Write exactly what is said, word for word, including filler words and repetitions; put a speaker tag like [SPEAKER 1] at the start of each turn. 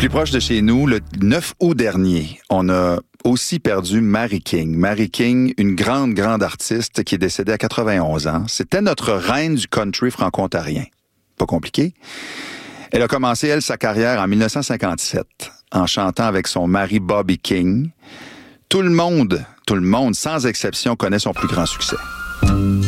[SPEAKER 1] Plus proche de chez nous, le neuf août dernier, on a aussi perdu Mary King. Mary King, une grande, grande artiste qui est décédée à quatre-vingt-onze ans. C'était notre reine du country franco-ontarien. Pas compliqué. Elle a commencé, elle, sa carrière en dix-neuf cent cinquante-sept, en chantant avec son mari Bobby King. Tout le monde, tout le monde, sans exception, connaît son plus grand succès.